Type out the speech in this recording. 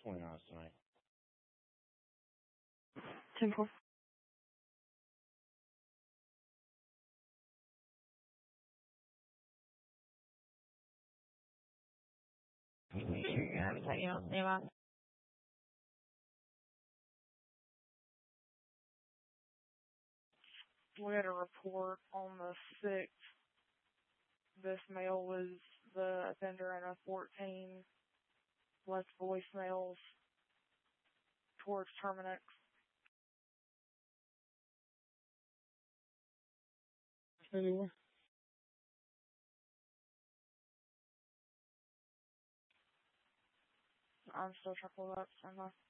20 hours tonight. Simple. Make sure you have that you don't save up. We had a report on the 6th. This male was the offender in a 14 left voicemails towards Terminix. Anyway. I'm still trying to pull up.